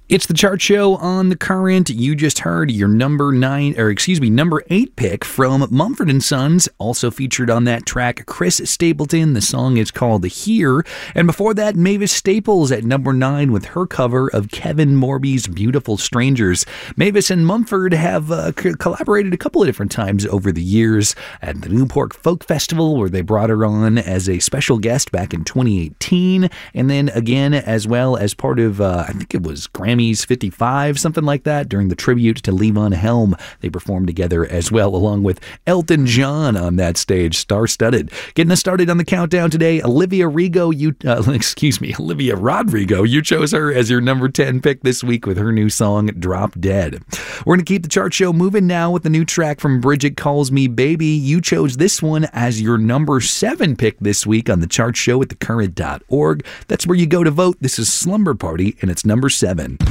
It's the chart show on The Current. You just heard your number 8 pick from Mumford & Sons. Also featured on that track, Chris Stapleton. The song is called Here. And before that, Mavis Staples at number 9 with her cover of Kevin Morby's Beautiful Strangers. Mavis and Mumford have collaborated a couple of different times over the years at the Newport Folk Festival, where they brought her on as a special guest back in 2018. And then again, as well as part of, I think it was Grammy's 55, something like that, during the tribute to Levon Helm. They performed together as well, along with Elton John on that stage, star-studded. Getting us started on the countdown today, Olivia Rodrigo, you chose her as your number 10 pick this week with her new song, Drop Dead. We're going to keep the chart show moving now with the new track from Bridget Calls Me Baby. You chose this one as your number 7 pick this week on the chart show at thecurrent.org. That's where you go to vote. This is Slumber Party, and it's number 7.